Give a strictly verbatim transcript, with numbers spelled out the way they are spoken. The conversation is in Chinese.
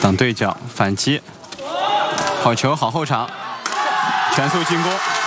等对角反击，好球，好后场，全速进攻。